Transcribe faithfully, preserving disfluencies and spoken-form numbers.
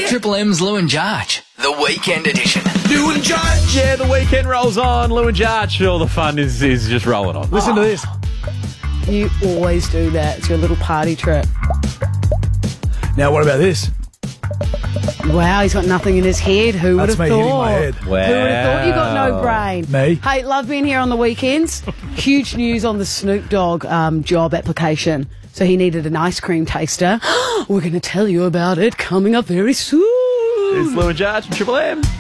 Triple M's Lou and Jarch, the weekend edition. Lou and Jarch. Yeah, the weekend rolls on. Lou and Jarch, all the fun is, is just rolling on. Listen Oh. to this. You always do that. It's your little party trip. Now, what about this? Wow, he's got nothing in his head. Who would That's have me thought? hitting my head. Who would have thought you got no brain? Me. Hey, love being here on the weekends. Huge news on the Snoop Dogg um, job application. So he needed an ice cream taster. We're going to tell you about it coming up very soon. It's Lou and Jarch from Triple M.